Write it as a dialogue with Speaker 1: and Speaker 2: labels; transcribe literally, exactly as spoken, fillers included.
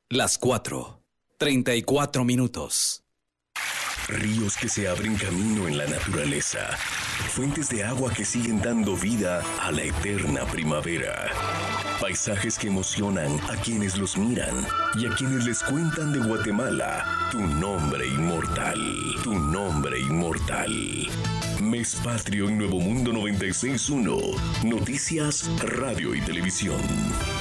Speaker 1: Las cuatro, treinta y cuatro minutos.
Speaker 2: Ríos que se abren camino en la naturaleza. Fuentes de agua que siguen dando vida a la eterna primavera. Paisajes que emocionan a quienes los miran y a quienes les cuentan de Guatemala tu nombre inmortal. Tu nombre inmortal. Mes Patrio en Nuevo Mundo noventa y seis punto uno. Noticias, radio y televisión.